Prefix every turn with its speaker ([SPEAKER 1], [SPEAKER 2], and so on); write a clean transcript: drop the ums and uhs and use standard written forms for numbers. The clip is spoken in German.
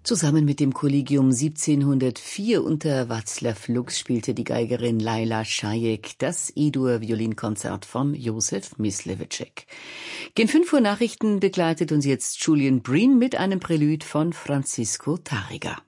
[SPEAKER 1] Zusammen mit dem Kollegium 1704 unter Václav Lux spielte die Geigerin Laila Šajek das E-Dur-Violinkonzert von Josef Mysliveček. Gen 5 Uhr Nachrichten begleitet uns jetzt Julian Breen mit einem Prälud von Francisco Tárrega.